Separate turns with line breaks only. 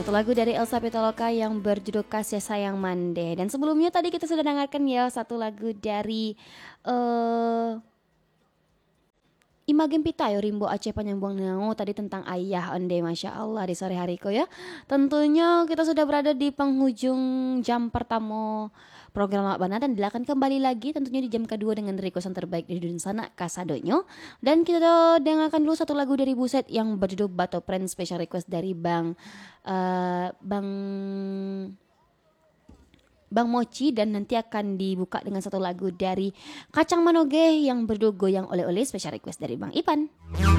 Satu lagu dari Elsa Pitaloka yang berjudul Kasih Sayang Mande. Dan sebelumnya tadi kita sudah dengarkan ya satu lagu dari Ima Gempita yo Rimbo Aceh Panjang Nango tadi tentang ayah onde, Masya Allah di sore hari ko ya. Tentunya kita sudah berada di penghujung jam pertama program Mak Bana dan akan kembali lagi tentunya di jam kedua dengan requestan terbaik dari dunia sana Kasadonyo. Dan kita dengarkan dulu satu lagu dari Buset yang berjudul Bato Pren, special request dari Bang Mochi, dan nanti akan dibuka dengan satu lagu dari Kacang Manoge yang berjudul Goyang Oleh-oleh, special request dari Bang Ipan.